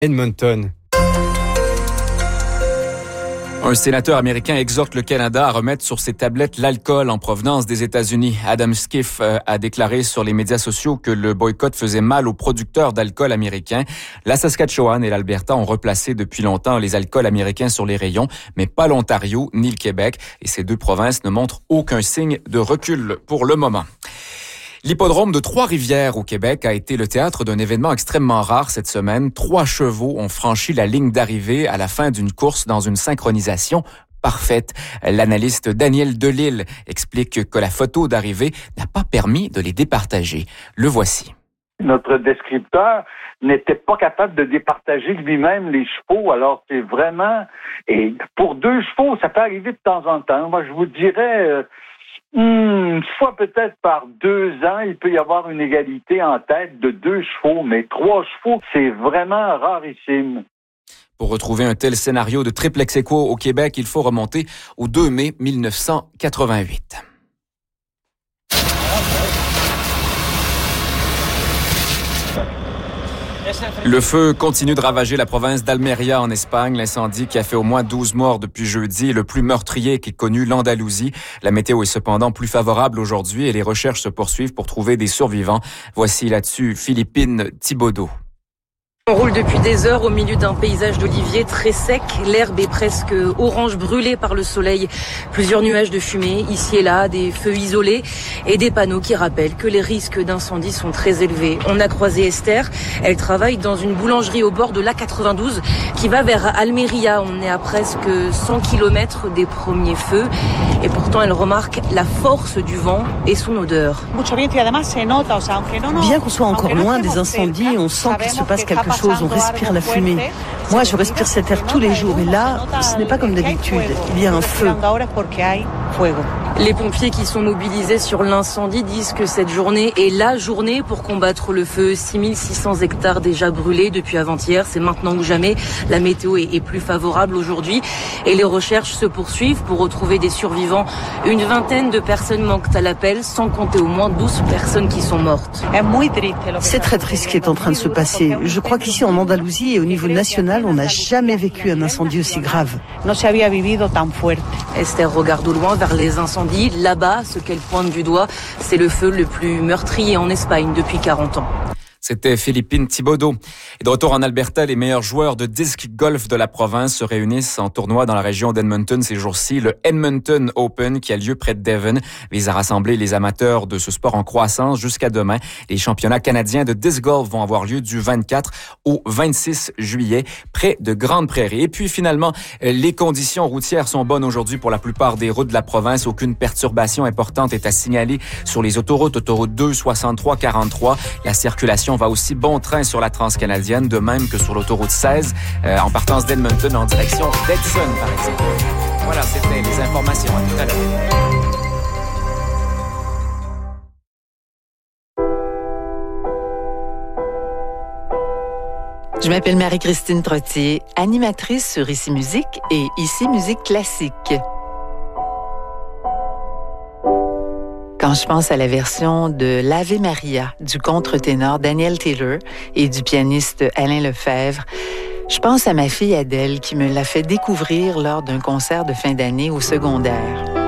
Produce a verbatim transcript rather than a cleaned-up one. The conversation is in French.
Edmonton. Un sénateur américain exhorte le Canada à remettre sur ses tablettes l'alcool en provenance des États-Unis. Adam Schiff euh, a déclaré sur les médias sociaux que le boycott faisait mal aux producteurs d'alcool américains. La Saskatchewan et l'Alberta ont replacé depuis longtemps les alcools américains sur les rayons, mais pas l'Ontario ni le Québec. Et ces deux provinces ne montrent aucun signe de recul pour le moment. L'hippodrome de Trois-Rivières au Québec a été le théâtre d'un événement extrêmement rare cette semaine. Trois chevaux ont franchi la ligne d'arrivée à la fin d'une course dans une synchronisation parfaite. L'analyste Daniel Delille explique que la photo d'arrivée n'a pas permis de les départager. Le voici. Notre descripteur n'était pas capable de départager lui-même les chevaux. Alors, c'est vraiment... Et pour deux chevaux, ça peut arriver de temps en temps. Moi, je vous dirais... Euh, Une fois peut-être par deux ans, il peut y avoir une égalité en tête de deux chevaux, mais trois chevaux, c'est vraiment rarissime. Pour retrouver un tel scénario de triple ex aequo au Québec, il faut remonter au deux mai mille neuf cent quatre-vingt-huit. Le feu continue de ravager la province d'Almeria en Espagne. L'incendie qui a fait au moins douze morts depuis jeudi est le plus meurtrier qu'ait connu l'Andalousie. La météo est cependant plus favorable aujourd'hui et les recherches se poursuivent pour trouver des survivants. Voici là-dessus Philippine Thibaudot. On roule depuis des heures au milieu d'un paysage d'oliviers très sec. L'herbe est presque orange brûlée par le soleil. Plusieurs nuages de fumée, ici et là, des feux isolés et des panneaux qui rappellent que les risques d'incendie sont très élevés. On a croisé Esther. Elle travaille dans une boulangerie au bord de l'A quatre-vingt-douze qui va vers Almeria. On est à presque cent kilomètres des premiers feux. Et pourtant, elle remarque la force du vent et son odeur. Bien qu'on soit encore loin des incendies, on sent qu'il se passe quelque chose, on respire la fumée. Moi, je respire cet air tous les jours et là, ce n'est pas comme d'habitude. Il y a un feu. Les pompiers qui sont mobilisés sur l'incendie disent que cette journée est la journée pour combattre le feu. six mille six cents hectares déjà brûlés depuis avant-hier. C'est maintenant ou jamais. La météo est plus favorable aujourd'hui et les recherches se poursuivent pour retrouver des survivants. Une vingtaine de personnes manquent à l'appel, sans compter au moins douze personnes qui sont mortes. C'est très triste ce qui est en train de se passer. Je crois qu'ici en Andalousie et au niveau national, on n'a jamais vécu un incendie aussi grave. Esther regarde au loin vers les incendies. Là-bas, ce qu'elle pointe du doigt, c'est le feu le plus meurtrier en Espagne depuis quarante ans. C'était Philippine Thibaudot. Et de retour en Alberta, les meilleurs joueurs de disc golf de la province se réunissent en tournoi dans la région d'Edmonton ces jours-ci. Le Edmonton Open, qui a lieu près de Devon, vise à rassembler les amateurs de ce sport en croissance jusqu'à demain. Les championnats canadiens de disc golf vont avoir lieu du vingt-quatre au vingt-six juillet, près de Grande Prairie. Et puis finalement, les conditions routières sont bonnes aujourd'hui pour la plupart des routes de la province. Aucune perturbation importante est à signaler sur les autoroutes. Autoroute deux, soixante-trois, quarante-trois. La circulation va aussi bon train sur la transcanadienne, de même que sur l'autoroute seize, euh, en partance d'Edmonton en direction d'Edson, par exemple. Voilà, c'était les informations. À tout à l'heure. Je m'appelle Marie-Christine Trottier, animatrice sur Ici Musique et Ici Musique Classique. Quand je pense à la version de l'Ave Maria du contre-ténor Daniel Taylor et du pianiste Alain Lefebvre, je pense à ma fille Adèle qui me l'a fait découvrir lors d'un concert de fin d'année au secondaire.